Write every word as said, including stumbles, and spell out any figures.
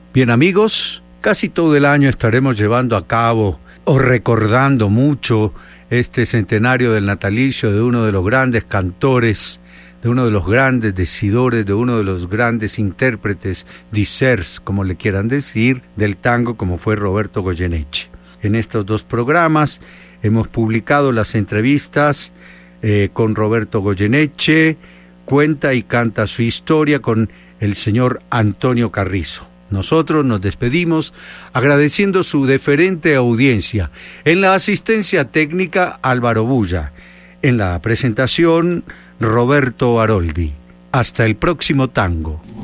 Bien, amigos, casi todo el año estaremos llevando a cabo o recordando mucho este centenario del natalicio de uno de los grandes cantores, de uno de los grandes decidores, de uno de los grandes intérpretes, disers, como le quieran decir, del tango, como fue Roberto Goyeneche. En estos dos programas hemos publicado las entrevistas eh, con Roberto Goyeneche, cuenta y canta su historia con el señor Antonio Carrizo. Nosotros nos despedimos agradeciendo su deferente audiencia. En la asistencia técnica, Álvaro Bulla. En la presentación, Roberto Aroldi. Hasta el próximo tango.